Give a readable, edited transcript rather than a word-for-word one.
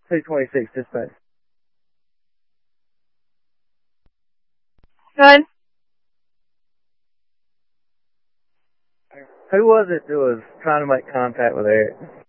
226 dispatch. Good. Who was it that was trying to make contact with Eric?